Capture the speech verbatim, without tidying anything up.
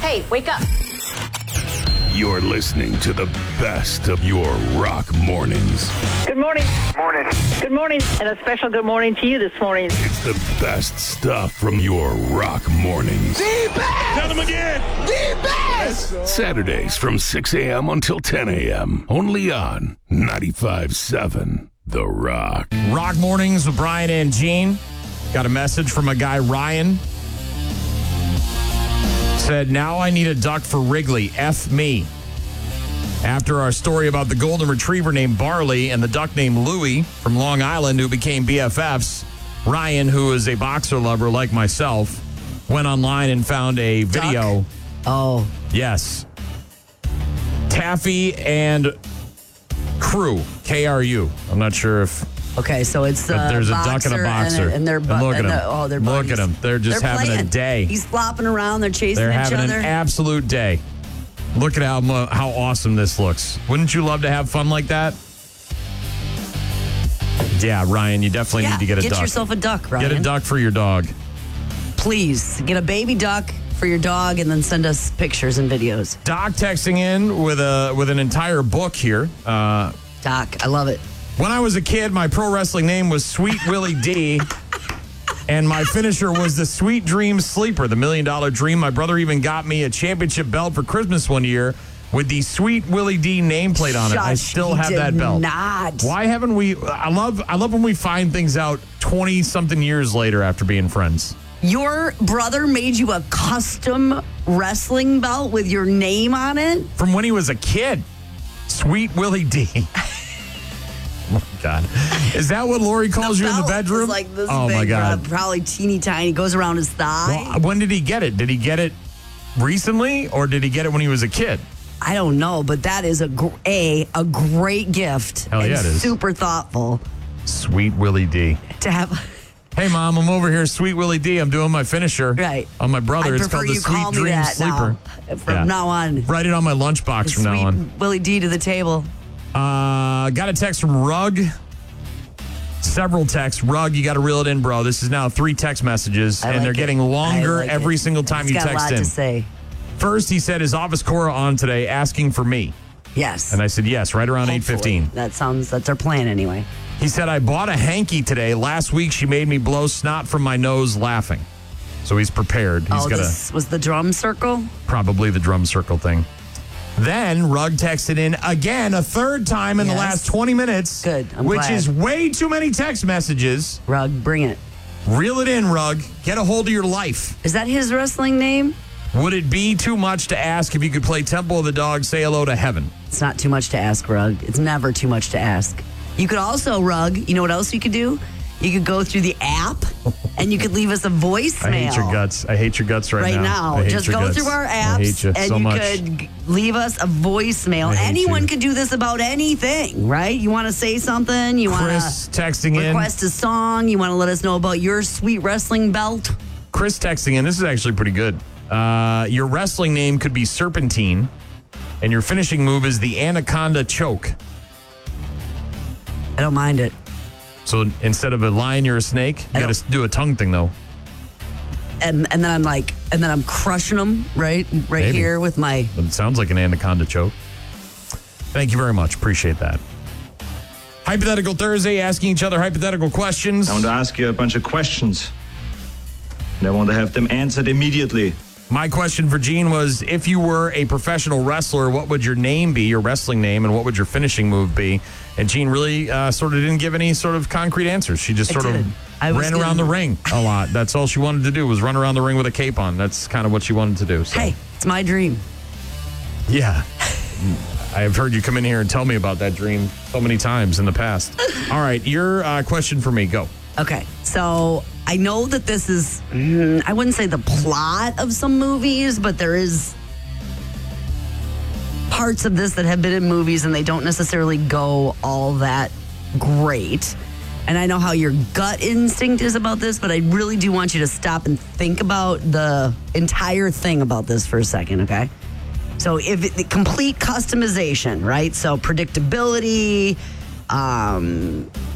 Hey, wake up. You're listening to the best of your rock mornings. Good morning. Morning. Good morning. And a special good morning to you this morning. It's the best stuff from your rock mornings. The best! Tell them again. The best! Saturdays from six a.m. until ten a.m. Only on ninety-five point seven The Rock. Rock Mornings with Brian and Gene. Got a message from a guy, Ryan. Said, now I need a duck for Wrigley. F me. After our story about the golden retriever named Barley and the duck named Louie from Long Island who became B F Fs, Ryan, who is a boxer lover like myself, went online and found a video. Duck? Oh. Yes. Taffy and Crew, K R U. I'm not sure if... Okay, so it's the But there's a duck and a boxer. and, and they're bu- And look at and them. the- oh, they're Look buddies. at them. They're just They're having a playing. day. He's flopping around. They're chasing They're each having other. an absolute day. Look at how mu- how awesome this looks. Wouldn't you love to have fun like that? Yeah, Ryan, you definitely yeah, need to get a get duck. yourself a duck, Ryan. Get a duck for your dog. Please get a baby duck for your dog, and then send us pictures and videos. Doc texting in with a with an entire book here. Uh, Doc, I love it. when I was a kid, my pro wrestling name was Sweet Willie D. And my finisher was the Sweet Dream Sleeper, the Million Dollar Dream. My brother even got me a championship belt for Christmas one year with the Sweet Willie D nameplate on it. I Shush, still he have did that belt. not. Why haven't we? I love I love when we find things out twenty something years later after being friends. Your brother made you a custom wrestling belt with your name on it? From when he was a kid. Sweet Willie D. Oh, my God. Is that what Lori calls you in the belt bedroom? is like this oh, big, my God. uh, probably teeny tiny. Goes around his thigh. Well, when did he get it? Did he get it recently, or did he get it when he was a kid? I don't know, but that is a gr- a a great gift. Hell and yeah, it is. Super thoughtful Sweet Willie D. to have. Hey, Mom, I'm over here, Sweet Willie D. I'm doing my finisher Right. on my brother. I It's prefer called the you Sweet call me Dream that Sleeper. now. From now on. Write it on my lunchbox from now Sweet on. Willie D to the table. Uh, got a text from Rug. Several texts. Rug, you got to reel it in, bro. This is now three text messages, I and like they're it. getting longer I like every it. single time It's you got text a lot in. to say. First, he said, is Office Cora on today asking for me? Yes. And I said, yes, right around eight Hopefully. fifteen. That sounds, that's our plan anyway. He said, I bought a hanky today. Last week, she made me blow snot from my nose laughing. So he's prepared. He's oh, got this was the drum circle? probably the drum circle thing. Then Rug texted in again a third time in the Yes. last twenty minutes. Good. I'm which glad. is way too many text messages. Rug, bring it. Reel it in, Rug. Get a hold of your life. Is that his wrestling name? Would it be too much to ask if you could play Temple of the Dog, Say Hello to Heaven? It's not too much to ask, Rug. It's never too much to ask. You could also, Rug, you know what else you could do? You could go through the app and you could leave us a voicemail. I hate your guts. I hate your guts right, Right now. now. I hate Just your go guts. through our I apps hate you and so you much. could g- leave us a voicemail. I hate Anyone you. could do this about anything, right? You want to say something? You want Chris to texting in. request a song? You want to let us know about your sweet wrestling belt? Chris texting in. This is actually pretty good. Uh, your wrestling name could be Serpentine, and your finishing move is the Anaconda Choke. I don't mind it. So instead of a lion, you're a snake. You I got to do a tongue thing, though. And and then I'm like, and then I'm crushing them right, right Maybe. here with my. But it sounds like an anaconda choke. Thank you very much. Appreciate that. Hypothetical Thursday, asking each other hypothetical questions. I want to ask you a bunch of questions. And I want to have them answered immediately. My question for Gene was, if you were a professional wrestler, what would your name be, your wrestling name, and what would your finishing move be? And Gene really uh, sort of didn't give any sort of concrete answers. She just I sort did. of I was ran around gonna- the ring a lot. That's all she wanted to do was run around the ring with a cape on. That's kind of what she wanted to do. So. Hey, it's my dream. Yeah. I have heard you come in here and tell me about that dream so many times in the past. All right, your uh, question for me. Go. Okay, so I know that this is, mm, I wouldn't say the plot of some movies, but there is parts of this that have been in movies and they don't necessarily go all that great. And I know how your gut instinct is about this, but I really do want you to stop and think about the entire thing about this for a second, okay? So if it, the complete customization, right? So predictability, um,